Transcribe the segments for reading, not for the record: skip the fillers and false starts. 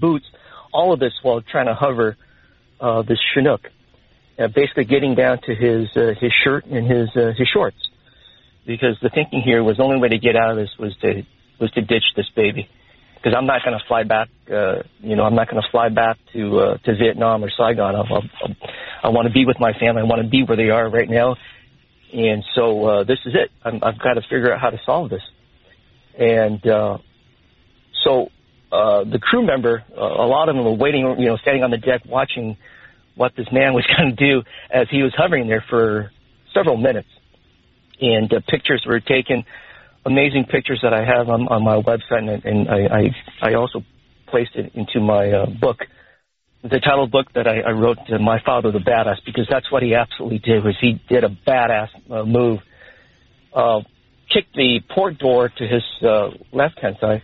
boots, all of this while trying to hover this Chinook, basically getting down to his shirt and his shorts, because the thinking here was the only way to get out of this was to ditch this baby, because I'm not going to fly back. I'm not going to fly back to Vietnam or Saigon. I want to be with my family. I want to be where they are right now, and so this is it. I've got to figure out how to solve this, and so the crew member, a lot of them were waiting, standing on the deck watching what this man was going to do as he was hovering there for several minutes. And pictures were taken, amazing pictures that I have on my website, and I also placed it into my book, the title book that I wrote, My Father the Badass, because that's what he absolutely did, was he did a badass move. Kicked the port door to his left-hand side,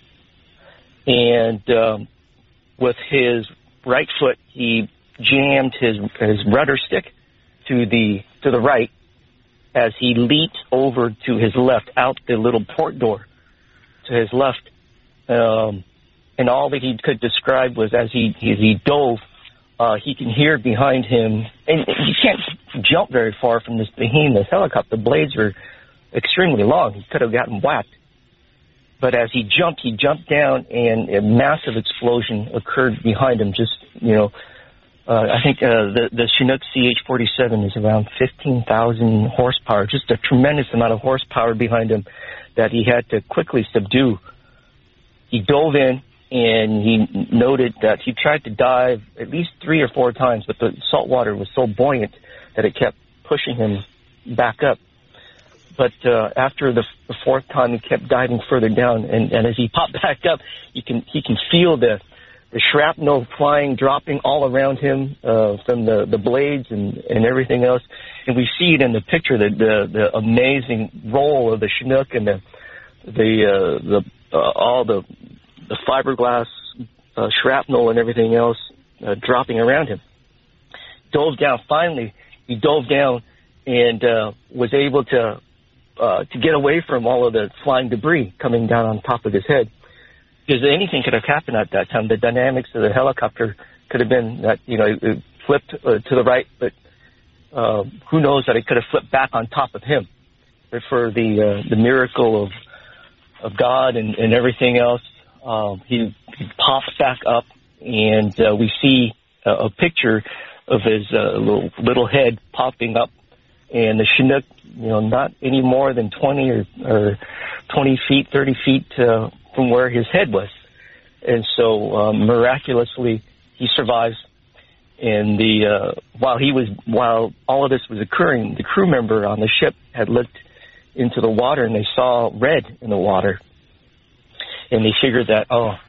and with his right foot, he jammed his rudder stick to the right as he leaped over to his left, out the little port door to his left. And all that he could describe was as he dove, he can hear behind him, and you can't jump very far from this behemoth helicopter. The blades are extremely long. He could have gotten whacked. But as he jumped down, and a massive explosion occurred behind him. Just, I think the Chinook CH-47 is around 15,000 horsepower, just a tremendous amount of horsepower behind him that he had to quickly subdue. He dove in, and he noted that he tried to dive at least 3 or 4 times, but the salt water was so buoyant that it kept pushing him back up. But after the 4th time, he kept diving further down, and as he popped back up, he can feel the shrapnel flying, dropping all around him from the blades and everything else. And we see it in the picture, the amazing roll of the Chinook and all the fiberglass shrapnel and everything else dropping around him. Dove down. Finally, he dove down and was able to get away from all of the flying debris coming down on top of his head. Because anything could have happened at that time. The dynamics of the helicopter could have been that, it flipped to the right, but who knows that it could have flipped back on top of him. But for the miracle of God and everything else, he pops back up, and we see a picture of his little head popping up, and the Chinook, not any more than 20 or 20 feet, 30 feet from where his head was. And so miraculously, he survives. And while all of this was occurring, the crew member on the ship had looked into the water, and they saw red in the water. And they figured that,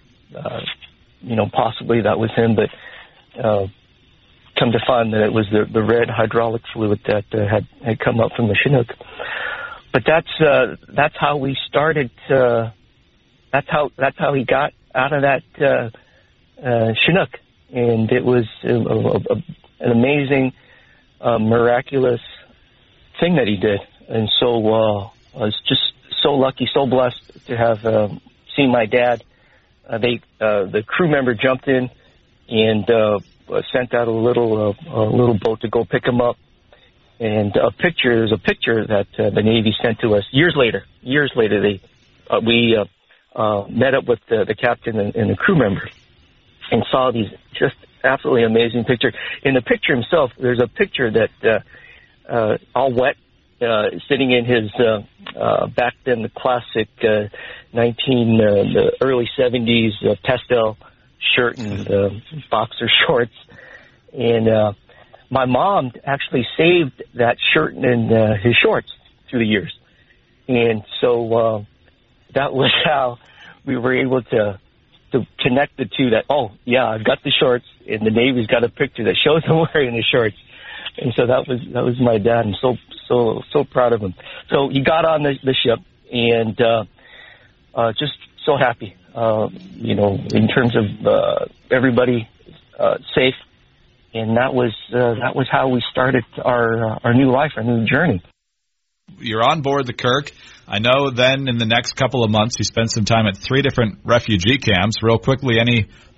possibly that was him, but come to find that it was the red hydraulic fluid that had come up from the Chinook. But that's how we started. That's how he got out of that Chinook, and it was an amazing, miraculous thing that he did. And so I was just so lucky, so blessed to have seen my dad. The crew member jumped in and sent out a little boat to go pick him up. And there's a picture that the Navy sent to us years later. We met up with the captain and the crew member and saw these just absolutely amazing pictures. In the picture himself, there's a picture that all wet, sitting in his back then the classic the early 70s pastel shirt and boxer shorts. And my mom actually saved that shirt and his shorts through the years. And so that was how we were able to connect the two, that, I've got the shorts, and the Navy's got a picture that shows him wearing the shorts. And so that was my dad. I'm so proud of him. So he got on the ship, and just so happy, in terms of everybody safe. And that was how we started our new life, our new journey. You're on board the Kirk. I know then in the next couple of months you spent some time at 3 different refugee camps. Real quickly, any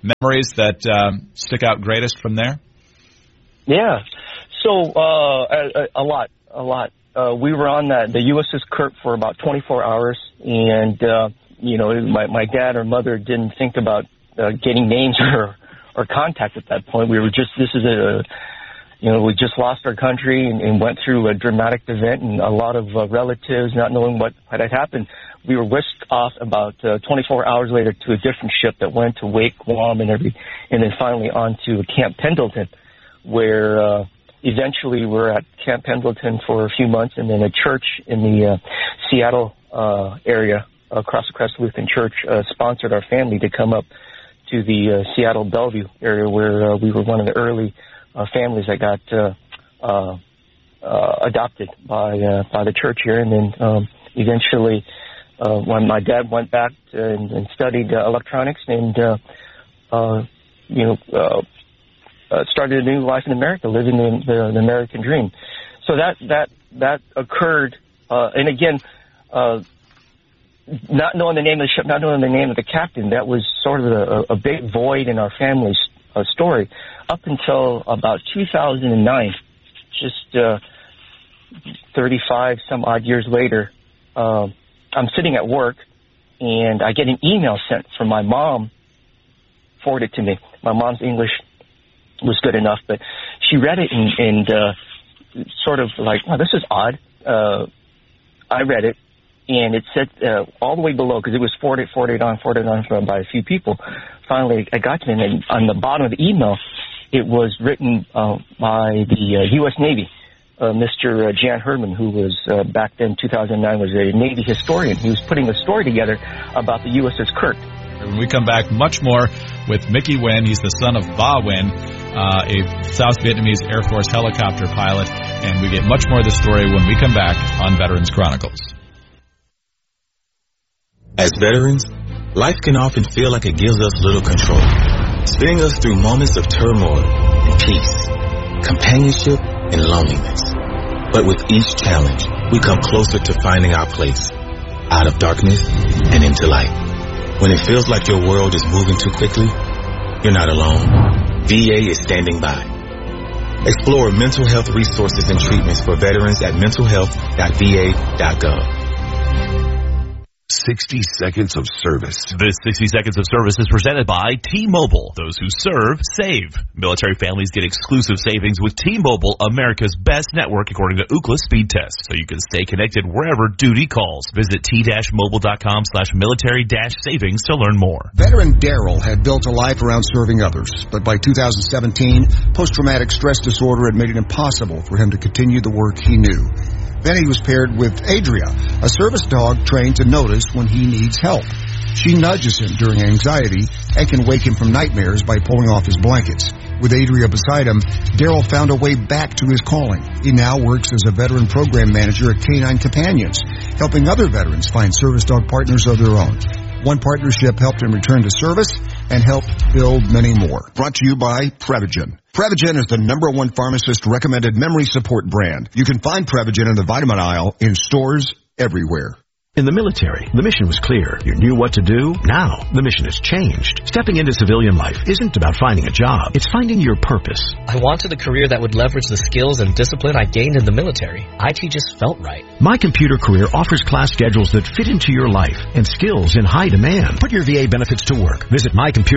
memories that stick out greatest from there? Yeah. So a lot. We were on the USS Kirk for about 24 hours, and my dad or mother didn't think about getting names or contact at that point. We were just we just lost our country and went through a dramatic event, and a lot of relatives not knowing what had happened. We were whisked off about 24 hours later to a different ship that went to Wake, Guam, and then finally on to Camp Pendleton, where eventually we're at Camp Pendleton for a few months, and then a church in the Seattle area, across the Crest Lutheran Church, sponsored our family to come up to the Seattle Bellevue area, where we were one of the early families that got adopted by the church here. And then eventually, when my dad went back and studied electronics and started a new life in America, living the American dream. So that occurred, and again, not knowing the name of the ship, not knowing the name of the captain, that was sort of a big void in our family's story up until about 2009, just 35 some odd years later. I'm sitting at work, and I get an email sent from my mom, forwarded to me. My mom's English was good enough, but she read it and sort of like, oh, this is odd. I read it, and it said all the way below, because it was forwarded on by a few people. Finally, it got to me, and on the bottom of the email, it was written by the U.S. Navy. Mr. Jan Herman, who was back then, 2009, was a Navy historian. He was putting a story together about the USS Kirk. When we come back, much more with Mickey Nguyen. He's the son of Ba Nguyen, a South Vietnamese Air Force helicopter pilot, and we get much more of the story when we come back on Veterans Chronicles. As veterans, life can often feel like it gives us little control, spinning us through moments of turmoil and peace, companionship and loneliness. But with each challenge, we come closer to finding our place, out of darkness and into light. When it feels like your world is moving too quickly, you're not alone. VA is standing by. Explore mental health resources and treatments for veterans at mentalhealth.va.gov. 60 Seconds of Service. This 60 Seconds of Service is presented by T-Mobile. Those who serve, save. Military families get exclusive savings with T-Mobile, America's best network according to Ookla speed test, so you can stay connected wherever duty calls. Visit t-mobile.com/military-savings to learn more. Veteran Daryl had built a life around serving others, but by 2017, post-traumatic stress disorder had made it impossible for him to continue the work he knew. Then he was paired with Adria, a service dog trained to notice when he needs help. She nudges him during anxiety and can wake him from nightmares by pulling off his blankets. With Adria beside him, Daryl found a way back to his calling. He now works as a veteran program manager at Canine Companions, helping other veterans find service dog partners of their own. One partnership helped him return to service and helped build many more. Brought to you by Prevagen. Prevagen is the #1 pharmacist-recommended memory support brand. You can find Prevagen in the vitamin aisle in stores everywhere. In the military, the mission was clear. You knew what to do. Now, the mission has changed. Stepping into civilian life isn't about finding a job. It's finding your purpose. I wanted a career that would leverage the skills and discipline I gained in the military. IT just felt right. My Computer Career offers class schedules that fit into your life and skills in high demand. Put your VA benefits to work. Visit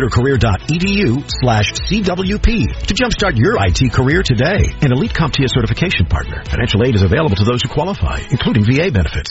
mycomputercareer.edu/CWP to jumpstart your IT career today. An elite CompTIA certification partner. Financial aid is available to those who qualify, including VA benefits.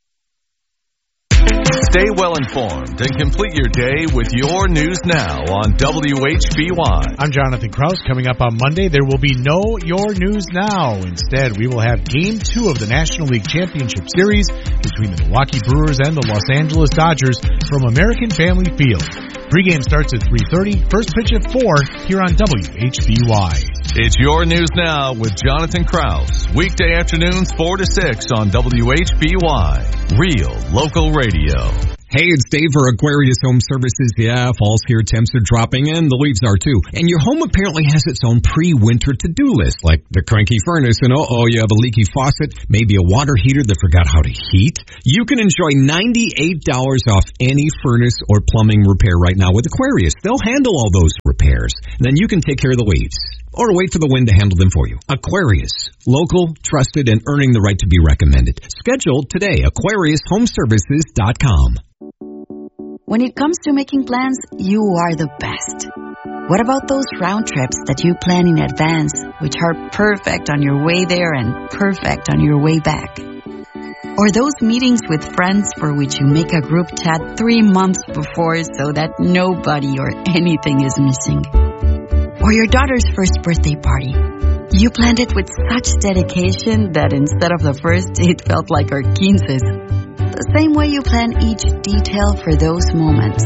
Stay well informed and complete your day with your news now on WHBY. I'm Jonathan Krause. Coming up on Monday, there will be no Your News Now. Instead, we will have Game 2 of the National League Championship Series between the Milwaukee Brewers and the Los Angeles Dodgers from American Family Field. Pregame starts at 3:30, first pitch at 4 here on WHBY. It's Your News Now with Jonathan Krause. Weekday afternoons 4 to 6 on WHBY. Real local radio. Hey, it's Dave for Aquarius Home Services. Yeah, fall's here, temps are dropping, and the leaves are too. And your home apparently has its own pre-winter to-do list, like the cranky furnace, and you have a leaky faucet, maybe a water heater that forgot how to heat. You can enjoy $98 off any furnace or plumbing repair right now with Aquarius. They'll handle all those repairs, and then you can take care of the leaves. Or wait for the wind to handle them for you. Aquarius. Local, trusted, and earning the right to be recommended. Schedule today. AquariusHomeservices.com. When it comes to making plans, you are the best. What about those round trips that you plan in advance, which are perfect on your way there and perfect on your way back? Or those meetings with friends for which you make a group chat 3 months before so that nobody or anything is missing? Or your daughter's first birthday party. You planned it with such dedication that instead of the first, it felt like our 15th. The same way you plan each detail for those moments.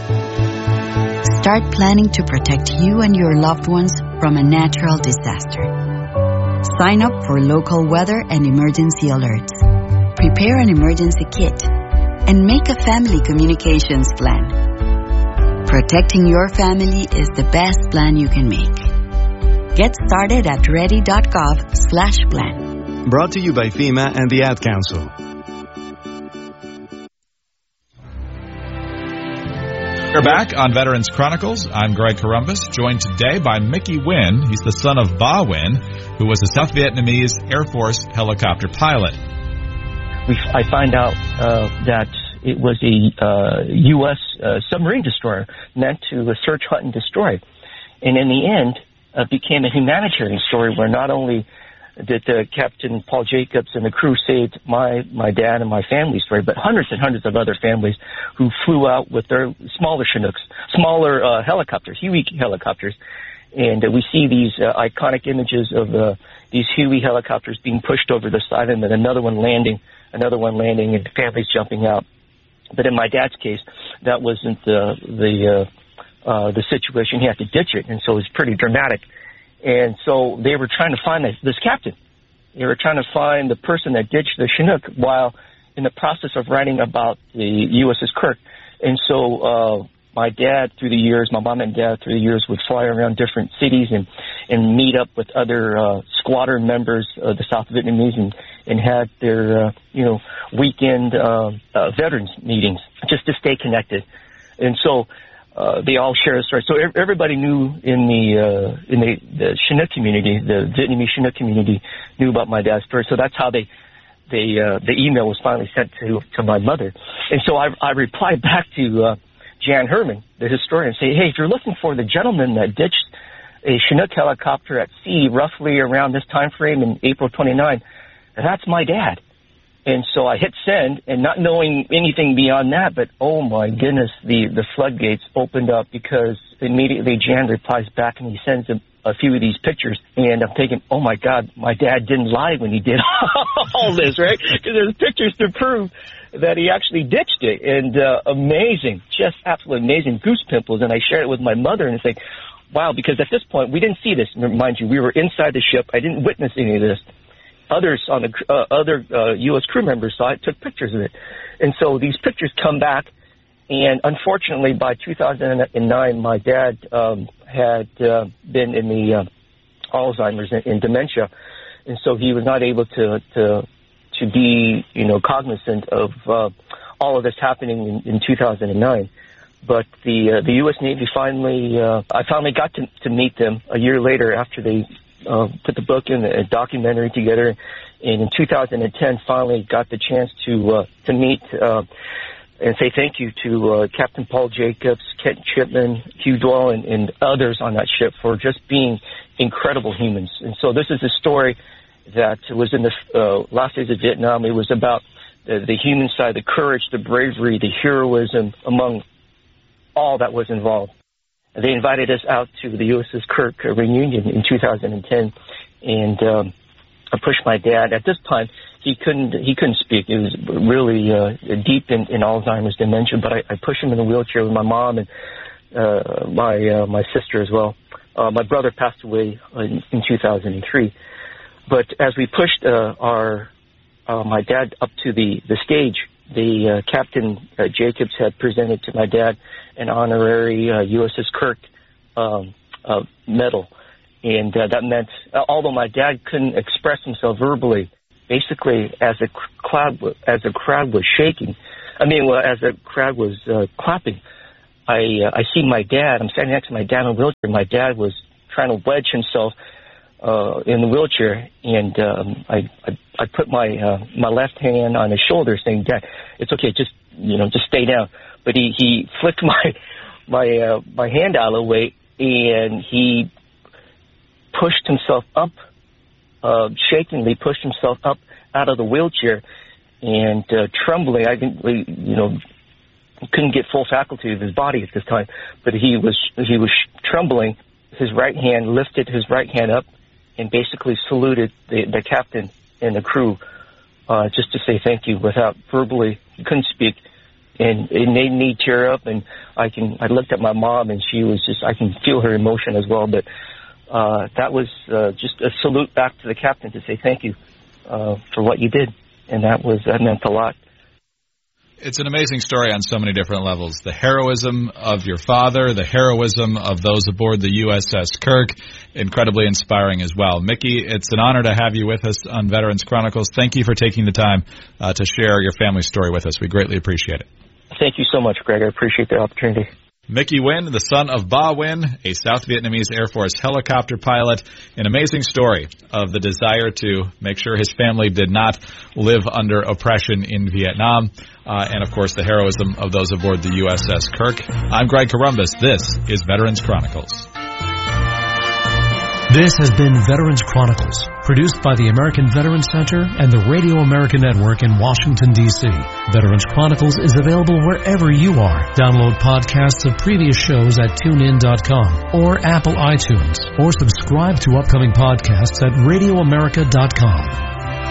Start planning to protect you and your loved ones from a natural disaster. Sign up for local weather and emergency alerts. Prepare an emergency kit. And make a family communications plan. Protecting your family is the best plan you can make. Get started at ready.gov/plan. Brought to you by FEMA and the Ad Council. We're back on Veterans Chronicles. I'm Greg Corombos, joined today by Mickey Nguyen. He's the son of Ba Nguyen, who was a South Vietnamese Air Force helicopter pilot. I find out that it was a U.S. Submarine destroyer meant to search, hunt, and destroy. And in the end, became a humanitarian story where not only did Captain Paul Jacobs and the crew saved my dad and my family's story, but hundreds and hundreds of other families who flew out with their smaller Chinooks, smaller helicopters, Huey helicopters. And we see these iconic images of these Huey helicopters being pushed over the side and then another one landing, and families jumping out. But in my dad's case, that wasn't the situation. He had to ditch it, and so it was pretty dramatic. And so they were trying to find this captain. They were trying to find the person that ditched the Chinook while in the process of writing about the USS Kirk. And so my dad, through the years, my mom and dad, through the years, would fly around different cities and meet up with other squadron members of the South Vietnamese and had their, weekend veterans meetings just to stay connected. And so they all share a story. So everybody knew in the Chinook community, the Vietnamese Chinook community, knew about my dad's story. So that's how the email was finally sent to my mother. And so I replied back to Jan Herman, the historian, say, hey, if you're looking for the gentleman that ditched a Chinook helicopter at sea roughly around this time frame in April 29, that's my dad. And so I hit send, and not knowing anything beyond that, but oh my goodness, the floodgates opened up because immediately Jan replies back and he sends a few of these pictures, and I'm thinking, oh my God, my dad didn't lie when he did all this, right? Because there's pictures to prove that he actually ditched it, and amazing, just absolutely amazing goose pimples, and I shared it with my mother, and it's like, wow, because at this point, we didn't see this, mind you, we were inside the ship, I didn't witness any of this. Others on the other U.S. crew members saw it, took pictures of it. And so these pictures come back, and unfortunately by 2009, my dad had been in the Alzheimer's and dementia, and so he was not able to be, cognizant of all of this happening in 2009. But the U.S. Navy finally, I finally got to meet them a year later after they put the book and a documentary together, and in 2010 finally got the chance to meet and say thank you to Captain Paul Jacobs, Kent Chipman, Hugh Doyle, and others on that ship for just being incredible humans. And so this is a story that was in the last days of Vietnam. It was about the human side, the courage, the bravery, the heroism among all that was involved. They invited us out to the USS Kirk reunion in 2010, and I pushed my dad. At this time, he couldn't speak. It was really deep in Alzheimer's dementia. But I pushed him in a wheelchair with my mom and my sister as well. My brother passed away in 2003. But as we pushed my dad up to the stage the Captain Jacobs had presented to my dad an honorary USS Kirk medal. And that meant, although my dad couldn't express himself verbally, basically as the crowd was shaking, as the crowd was clapping, I see my dad. I'm standing next to my dad in a wheelchair. My dad was trying to wedge himself in the wheelchair, and I put my left hand on his shoulder, saying, "Dad, it's okay, just stay down." But he flicked my hand out of the way, and he pushed himself up, shakingly pushed himself up out of the wheelchair, and trembling. I think couldn't get full faculty of his body at this time, but he was trembling. His right hand lifted his right hand up and basically saluted the captain and the crew, just to say thank you without verbally. He couldn't speak, and it made me tear up. And I looked at my mom, and she was I can feel her emotion as well. But that was just a salute back to the captain to say thank you for what you did, and that meant a lot. It's an amazing story on so many different levels. The heroism of your father, the heroism of those aboard the USS Kirk, incredibly inspiring as well. Mickey, it's an honor to have you with us on Veterans Chronicles. Thank you for taking the time to share your family story with us. We greatly appreciate it. Thank you so much, Greg. I appreciate the opportunity. Mickey Nguyen, the son of Ba Nguyen, a South Vietnamese Air Force helicopter pilot. An amazing story of the desire to make sure his family did not live under oppression in Vietnam. And, of course, the heroism of those aboard the USS Kirk. I'm Greg Corombos. This is Veterans Chronicles. This has been Veterans Chronicles, produced by the American Veterans Center and the Radio America Network in Washington, D.C. Veterans Chronicles is available wherever you are. Download podcasts of previous shows at TuneIn.com or Apple iTunes, or subscribe to upcoming podcasts at RadioAmerica.com.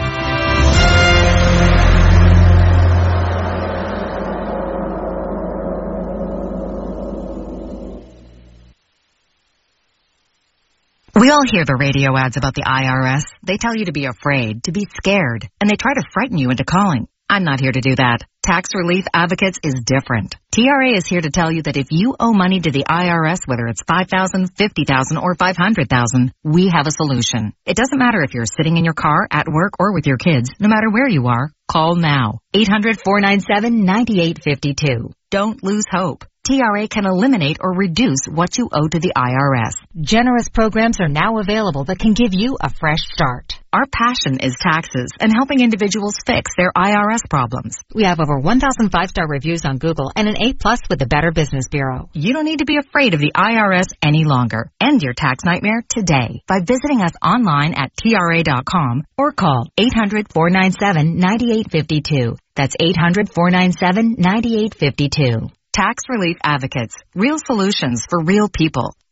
We all hear the radio ads about the IRS. They tell you to be afraid, to be scared, and they try to frighten you into calling. I'm not here to do that. Tax Relief Advocates is different. TRA is here to tell you that if you owe money to the IRS, whether it's $5,000, $50,000, or $500,000, we have a solution. It doesn't matter if you're sitting in your car, at work, or with your kids. No matter where you are, call now. 800-497-9852. Don't lose hope. TRA can eliminate or reduce what you owe to the IRS. Generous programs are now available that can give you a fresh start. Our passion is taxes and helping individuals fix their IRS problems. We have over 1,000 5-star reviews on Google and an A+ with the Better Business Bureau. You don't need to be afraid of the IRS any longer. End your tax nightmare today by visiting us online at TRA.com or call 800-497-9852. That's 800-497-9852. Tax Relief Advocates. Real solutions for real people.